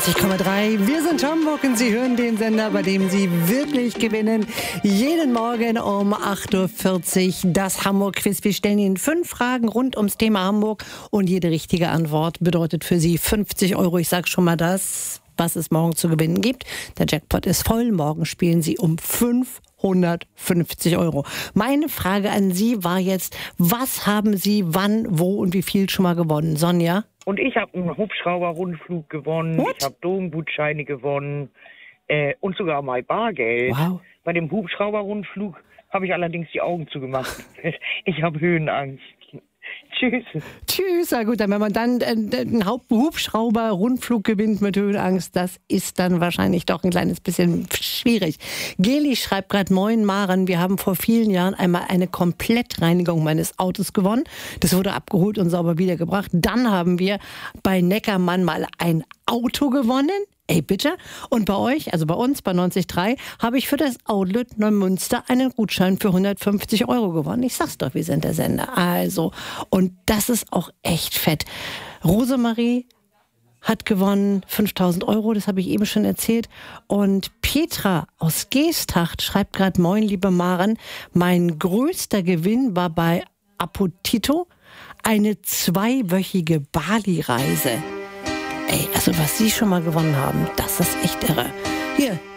94,3. Wir sind Hamburg und Sie hören den Sender, bei dem Sie wirklich gewinnen. Jeden Morgen um 8.40 Uhr das Hamburg-Quiz. Wir stellen Ihnen 5 Fragen rund ums Thema Hamburg und jede richtige Antwort bedeutet für Sie 50 Euro. Ich sage schon mal das, was es morgen zu gewinnen gibt. Der Jackpot ist voll. Morgen spielen Sie um 550 Euro. Meine Frage an Sie war jetzt, was haben Sie wann, wo und wie viel schon mal gewonnen? Sonja? Und ich habe einen Hubschrauber-Rundflug gewonnen. What? Ich habe Domgutscheine gewonnen und sogar mal Bargeld. Wow. Bei dem Hubschrauber-Rundflug habe ich allerdings die Augen zugemacht. Ich habe Höhenangst. Tschüss. Tschüss. Na gut, wenn man dann einen Hubschrauber-Rundflug gewinnt mit Höhenangst, das ist dann wahrscheinlich doch ein kleines bisschen schwierig. Geli schreibt gerade, moin Maren, wir haben vor vielen Jahren einmal eine Komplettreinigung meines Autos gewonnen. Das wurde abgeholt und sauber wiedergebracht. Dann haben wir bei Neckermann mal ein Auto gewonnen. Ey, bitte. Und bei euch, also bei uns, bei 90.3, habe ich für das Outlet Neumünster einen Gutschein für 150 Euro gewonnen. Ich sag's doch, wir sind der Sender. Also, und das ist auch echt fett. Rosemarie hat gewonnen 5.000 Euro, das habe ich eben schon erzählt. Und Petra aus Geesthacht schreibt gerade, moin, liebe Maren, mein größter Gewinn war bei Apotito eine 2-wöchige Bali-Reise. Ey, also was Sie schon mal gewonnen haben, das ist echt irre. Hier,